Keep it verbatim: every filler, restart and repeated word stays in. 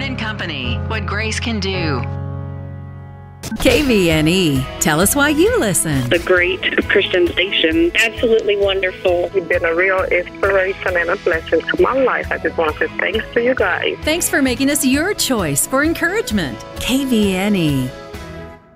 Byrne and Company, what grace can do. K V N E. Tell us why you listen. The great Christian station. Absolutely wonderful. You've been a real inspiration and a blessing to my life. I just want to say thanks to you guys. Thanks for making us your choice for encouragement. K V N E.